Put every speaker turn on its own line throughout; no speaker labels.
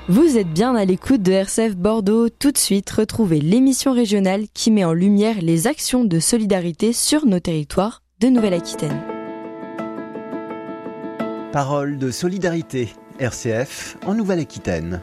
Vous êtes bien à l'écoute de RCF Bordeaux. Tout de suite, retrouvez l'émission régionale qui met en lumière les actions de solidarité sur nos territoires de Nouvelle-Aquitaine.
Parole de solidarité, RCF en Nouvelle-Aquitaine.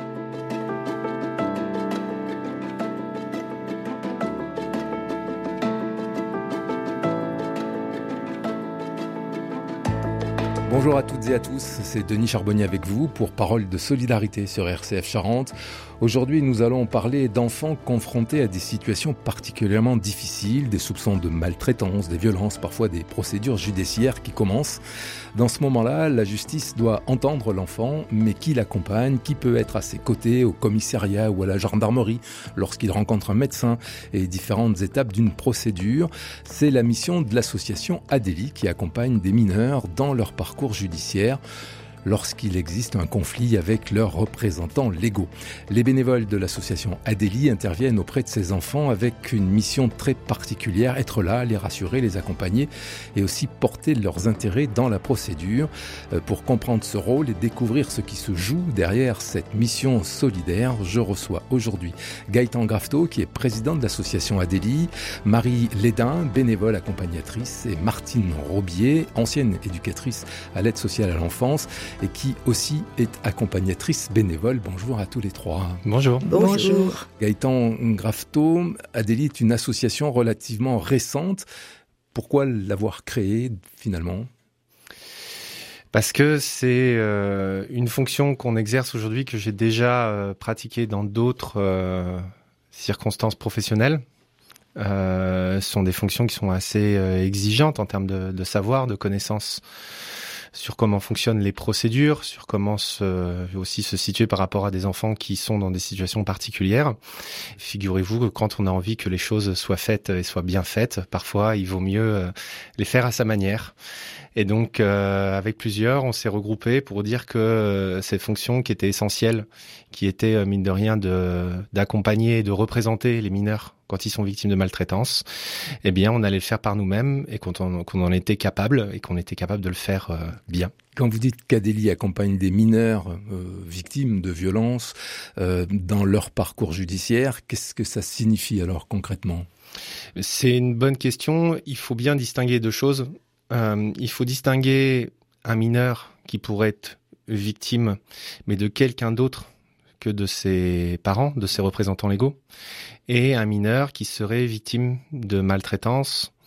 Bonjour à toutes et à tous, c'est Denis Charbonnier avec vous pour Parole de solidarité sur RCF Charente. Aujourd'hui, nous allons parler d'enfants confrontés à des situations particulièrement difficiles, des soupçons de maltraitance, des violences, parfois des procédures judiciaires qui commencent. Dans ce moment-là, la justice doit entendre l'enfant, mais qui l'accompagne, qui peut être à ses côtés au commissariat ou à la gendarmerie lorsqu'il rencontre un médecin et différentes étapes d'une procédure. C'est la mission de l'association Adélie qui accompagne des mineurs dans leur parcours judiciaire lorsqu'il existe un conflit avec leurs représentants légaux. Les bénévoles de l'association Adélie interviennent auprès de ces enfants avec une mission très particulière, être là, les rassurer, les accompagner et aussi porter leurs intérêts dans la procédure. Pour comprendre ce rôle et découvrir ce qui se joue derrière cette mission solidaire, je reçois aujourd'hui Gaëtan Grafteau, qui est président de l'association Adélie, Marie Lédin, bénévole accompagnatrice, et Martine Robier, ancienne éducatrice à l'aide sociale à l'enfance, et qui aussi est accompagnatrice bénévole. Bonjour à tous les trois.
Bonjour.
Bonjour.
Gaëtan Grafteau, Adélie est une association relativement récente. Pourquoi l'avoir créée finalement ?
Parce que c'est une fonction qu'on exerce aujourd'hui que j'ai déjà pratiquée dans d'autres circonstances professionnelles. Ce sont des fonctions qui sont assez exigeantes en termes de savoir, de connaissances sur comment fonctionnent les procédures, sur comment aussi se situer par rapport à des enfants qui sont dans des situations particulières. Figurez-vous que quand on a envie que les choses soient faites et soient bien faites, parfois il vaut mieux les faire à sa manière. Et donc, avec plusieurs, on s'est regroupés pour dire que ces fonctions qui étaient essentielles, qui étaient, mine de rien, d'accompagner et de représenter les mineurs quand ils sont victimes de maltraitance, eh bien, on allait le faire par nous-mêmes et qu'on en était capable et qu'on était capable de le faire bien.
Quand vous dites qu'Adélie accompagne des mineurs victimes de violences dans leur parcours judiciaire, qu'est-ce que ça signifie alors concrètement ?
C'est une bonne question. Il faut bien distinguer deux choses. Il faut distinguer un mineur qui pourrait être victime, mais de quelqu'un d'autre que de ses parents, de ses représentants légaux, et un mineur qui serait victime de maltraitance